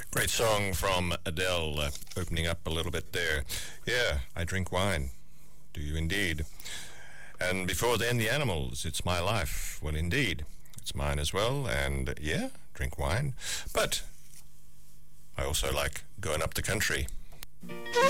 Great song from Adele, opening up a little bit there. Yeah, I drink wine. Do you indeed? And before then, the Animals, It's My Life. Well, indeed, it's mine as well. And yeah, drink wine. But I also like going up the country.